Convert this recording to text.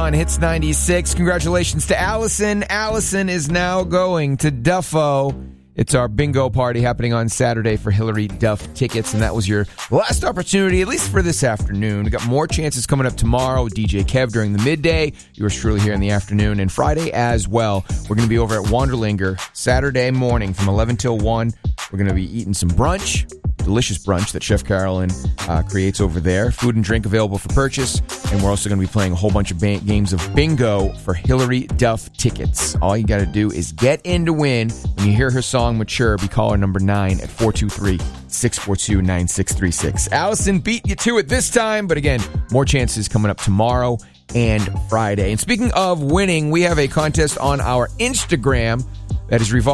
on Hits 96. Congratulations to Allison. Allison is now going to Duffo. It's our bingo party happening on Saturday for Hillary Duff tickets, and that was your last opportunity, at least for this afternoon. We got more chances coming up tomorrow with DJ Kev during the midday. Yours truly here in the afternoon, and Friday as well. We're going to be over at Wanderlinger Saturday morning from 11 till 1. We're going to be eating some brunch. Delicious brunch that Chef Carolyn creates over there. Food and drink available for purchase. And we're also going to be playing a whole bunch of games of bingo for Hillary Duff tickets. All you got to do is get in to win. When you hear her song Mature, be caller number 9 at 423-642-9636. Allison beat you to it this time. But again, more chances coming up tomorrow and Friday. And speaking of winning, we have a contest on our Instagram that is revolving